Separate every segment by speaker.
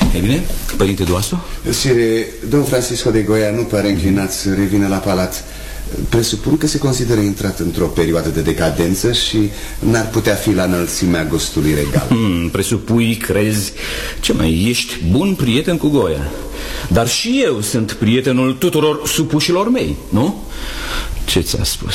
Speaker 1: E bine, părinte Doaso?
Speaker 2: Sire, domn Francisco de Goya nu pare înclinat să revină la palat. Presupun că se consideră intrat într-o perioadă de decadență și n-ar putea fi la înălțimea gustului regal.
Speaker 1: Presupui, crezi? Ce mai, ești bun prieten cu Goya. Dar și eu sunt prietenul tuturor supușilor mei, nu? Ce ți-a spus?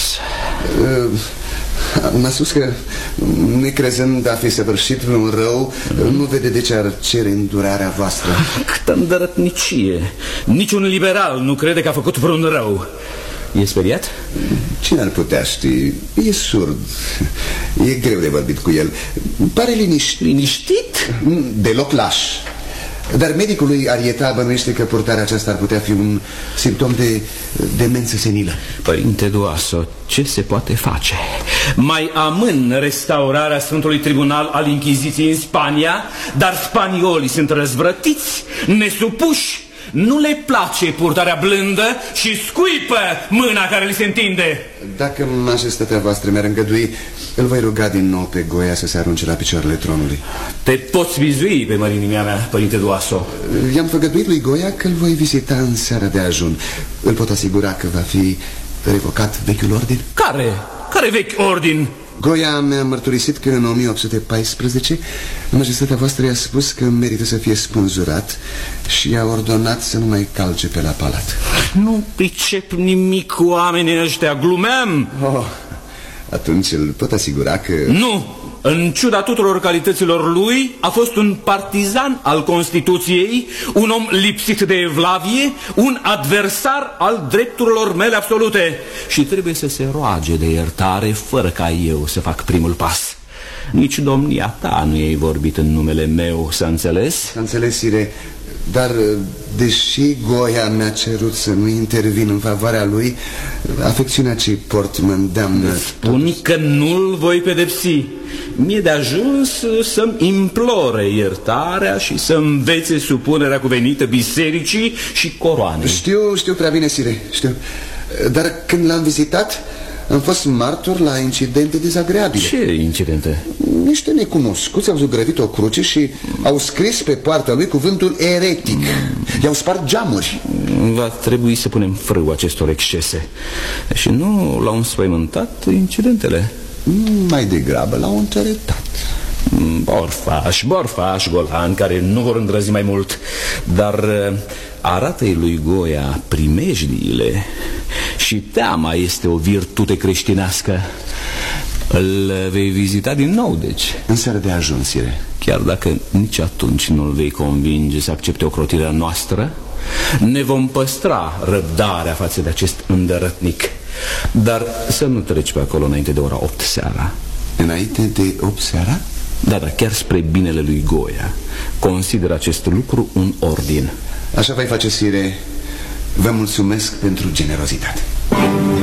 Speaker 2: M-a spus că, necrezând a fi săvârșit vreun rău, nu vede de ce ar cere îndurarea voastră.
Speaker 1: Câtă îndărătnicie! Niciun liberal nu crede că a făcut vreun rău. E speriat?
Speaker 2: Cine ar putea ști? E surd. E greu de vorbit cu el. Pare liniștit.
Speaker 1: Liniștit?
Speaker 2: Deloc laș. Dar medicul lui Arieta bănuiește că purtarea aceasta ar putea fi un simptom de demență senilă.
Speaker 1: Părinte Doaso, ce se poate face? Mai amân restaurarea Sfântului Tribunal al Inchiziției în Spania, dar spaniolii sunt răzvrătiți, nesupuși. Nu le place purtarea blândă și scuipă mâna care li se întinde.
Speaker 2: Dacă majestatea voastră mi-ar îngădui, îl voi ruga din nou pe Goya să se arunce la picioarele tronului.
Speaker 1: Te poți vizui pe mărinimea mea, părinte Doaso.
Speaker 2: I-am făgăduit lui Goya că îl voi vizita în seara de ajun. Îl pot asigura că va fi revocat vechiul ordin.
Speaker 1: Care vechi ordin?
Speaker 2: Goya mi-a mărturisit că în 1814 majestatea voastră i-a spus că merită să fie spânzurat și i-a ordonat să nu mai calce pe la palat.
Speaker 1: Nu pricep nimic cu oamenii ăștia, glumeam.
Speaker 2: Atunci îl pot asigura că...
Speaker 1: Nu! În ciuda tuturor calităților lui, a fost un partizan al Constituției, un om lipsit de evlavie, un adversar al drepturilor mele absolute. Și trebuie să se roage de iertare fără ca eu să fac primul pas. Nici domnia ta nu i-ai vorbit în numele meu, s-a înțeles?
Speaker 2: S-a înțeles, sire, dar deși Goya mi-a cerut să nu intervin în favoarea lui, afecțiunea ce port mă îndeamnă.
Speaker 1: Spun că nu-l voi pedepsi. Mi-e de ajuns să-mi implore iertarea și să învețe supunerea cuvenită bisericii și coroanei.
Speaker 2: Știu prea bine, sire, știu. Dar când l-am vizitat, am fost martor la incidente dezagreabile.
Speaker 1: Ce incidente?
Speaker 2: Niște necunoscuți au zugrăvit o cruce și au scris pe poarta lui cuvântul eretic. I-au spart geamuri.
Speaker 1: Va trebui să punem frâu acestor excese. Și nu l-au înspăimântat incidentele.
Speaker 2: Mai degrabă l-au întărătat.
Speaker 1: Borfași golani care nu vor îndrăzi mai mult. Dar arată-i lui Goya primejdiile. Și teama este o virtute creștinească. Îl vei vizita din nou, deci?
Speaker 2: În seara de ajun, sire.
Speaker 1: Chiar dacă nici atunci nu-l vei convinge să accepte ocrotirea noastră, ne vom păstra răbdarea față de acest îndărătnic. Dar să nu treci pe acolo înainte de ora 8 seara.
Speaker 2: Înainte de 8 seara?
Speaker 1: Da, chiar spre binele lui Goya. Consider acest lucru un ordin.
Speaker 2: Așa voi face, sire. Vă mulțumesc pentru generozitate.